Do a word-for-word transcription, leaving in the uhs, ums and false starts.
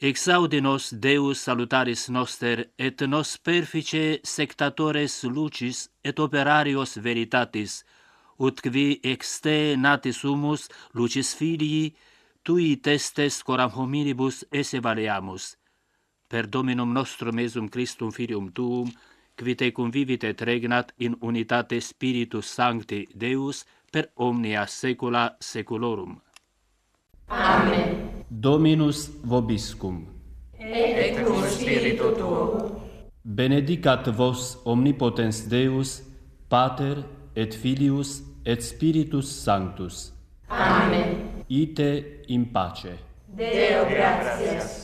Exaudi nos Deus salutaris noster, et nos perfice sectatores lucis et operarios veritatis, ut qui ex te nati sumus lucis filii, tui testes coram hominibus esse valeamus. Per Dominum nostrum Iesum Christum Filium Tuum, qui te convivit et regnat in unitate Spiritus Sancti Deus, per omnia saecula saeculorum. Amen. Dominus vobiscum. Et cum spiritu tuo. Benedicat vos omnipotens Deus, Pater et Filius et Spiritus Sanctus. Amen. Ite in pace. Deo gratias.